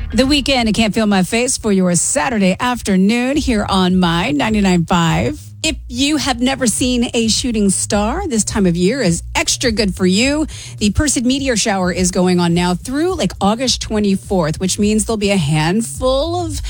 The Weekend, I Can't Feel My Face for your Saturday afternoon here on My 99.5. If you have never seen a shooting star, this time of year is extra good for you. The Perseid meteor shower is going on now through August 24th, which means there'll be a handful of